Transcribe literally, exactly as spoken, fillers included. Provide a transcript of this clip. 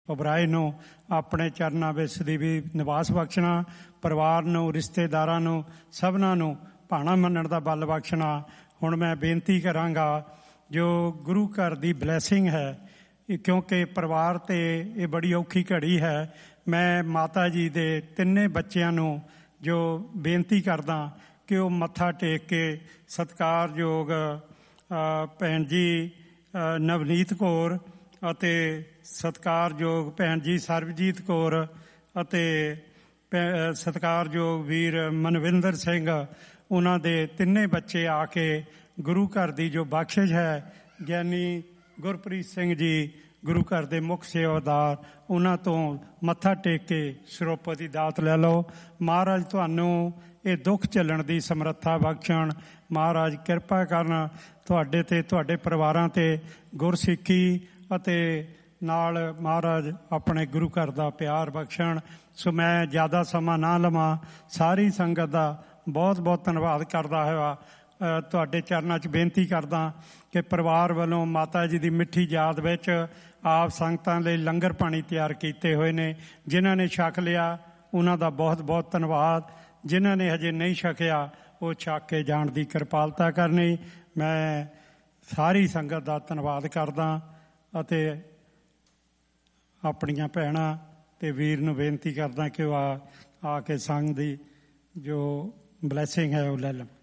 ਉਬਰਾਏ ਨੂੰ ਆਪਣੇ ਚਰਨਾਂ ਵਿੱਚ ਸਦੀਵੀ ਨਿਵਾਸ ਬਖਸ਼ਣਾ, ਪਰਿਵਾਰ ਨੂੰ, ਰਿਸ਼ਤੇਦਾਰਾਂ ਨੂੰ, ਸਭਨਾਂ ਨੂੰ ਭਾਣਾ ਮੰਨਣ ਦਾ ਬਲ ਬਖਸ਼ਣਾ। ਹੁਣ ਮੈਂ ਬੇਨਤੀ ਕਰਾਂਗਾ ਜੋ ਗੁਰੂ ਘਰ ਦੀ ਬਲੈਸਿੰਗ ਹੈ, ਕਿਉਂਕਿ ਪਰਿਵਾਰ 'ਤੇ ਇਹ ਬੜੀ ਔਖੀ ਘੜੀ ਹੈ, ਮੈਂ ਮਾਤਾ ਜੀ ਦੇ ਤਿੰਨੇ ਬੱਚਿਆਂ ਨੂੰ ਜੋ ਬੇਨਤੀ ਕਰਦਾ ਕਿ ਉਹ ਮੱਥਾ ਟੇਕ ਕੇ ਸਤਿਕਾਰਯੋਗ ਭੈਣ ਜੀ ਨਵਨੀਤ ਕੌਰ ਅਤੇ ਸਤਿਕਾਰਯੋਗ ਭੈਣ ਜੀ ਸਰਬਜੀਤ ਕੌਰ ਅਤੇ ਸਤਿਕਾਰਯੋਗ ਵੀਰ ਮਨਵਿੰਦਰ ਸਿੰਘ, ਉਹਨਾਂ ਦੇ ਤਿੰਨੇ ਬੱਚੇ ਆ ਕੇ ਗੁਰੂ ਘਰ ਦੀ ਜੋ ਬਖਸ਼ਿਸ਼ ਹੈ, ਗਿਆਨੀ ਗੁਰਪ੍ਰੀਤ ਸਿੰਘ ਜੀ ਗੁਰੂ ਘਰ ਦੇ ਮੁੱਖ ਸੇਵਾਦਾਰ, ਉਹਨਾਂ ਤੋਂ ਮੱਥਾ ਟੇਕ ਕੇ ਸਰੋਪੇ ਦੀ ਦਾਤ ਲੈ ਲਓ। ਮਹਾਰਾਜ ਤੁਹਾਨੂੰ ਇਹ ਦੁੱਖ ਝੱਲਣ ਦੀ ਸਮਰੱਥਾ ਬਖਸ਼ਣ, ਮਹਾਰਾਜ ਕਿਰਪਾ ਕਰਨ ਤੁਹਾਡੇ 'ਤੇ, ਤੁਹਾਡੇ ਪਰਿਵਾਰਾਂ 'ਤੇ ਗੁਰਸਿੱਖੀ ਅਤੇ ਨਾਲ ਮਹਾਰਾਜ ਆਪਣੇ ਗੁਰੂ ਘਰ ਦਾ ਪਿਆਰ ਬਖਸ਼ਣ। ਸੋ ਮੈਂ ਜ਼ਿਆਦਾ ਸਮਾਂ ਨਾ ਲਵਾਂ, ਸਾਰੀ ਸੰਗਤ ਦਾ ਬਹੁਤ ਬਹੁਤ ਧੰਨਵਾਦ ਕਰਦਾ ਹੋਇਆ ਤੁਹਾਡੇ ਚਰਨਾਂ 'ਚ ਬੇਨਤੀ ਕਰਦਾ ਕਿ ਪਰਿਵਾਰ ਵੱਲੋਂ ਮਾਤਾ ਜੀ ਦੀ ਮਿੱਠੀ ਯਾਦ ਵਿੱਚ ਆਪ ਸੰਗਤਾਂ ਲਈ ਲੰਗਰ ਪਾਣੀ ਤਿਆਰ ਕੀਤੇ ਹੋਏ ਨੇ। ਜਿਨ੍ਹਾਂ ਨੇ ਛਕ ਲਿਆ ਉਹਨਾਂ ਦਾ ਬਹੁਤ ਬਹੁਤ ਧੰਨਵਾਦ, ਜਿਨ੍ਹਾਂ ਨੇ ਹਜੇ ਨਹੀਂ ਛਕਿਆ ਉਹ ਛਕ ਕੇ ਜਾਣ ਦੀ ਕਿਰਪਾਲਤਾ ਕਰਨੀ। ਮੈਂ ਸਾਰੀ ਸੰਗਤ ਦਾ ਧੰਨਵਾਦ ਕਰਦਾ ਅਤੇ ਆਪਣੀਆਂ ਭੈਣਾਂ ਅਤੇ ਵੀਰ ਨੂੰ ਬੇਨਤੀ ਕਰਦਾ ਕਿ ਉਹ ਆ ਆ ਕੇ ਸੰਗ ਦੀ ਜੋ ਬਲੈਸਿੰਗ ਹੈ ਉਹ ਲੈ ਲਣ।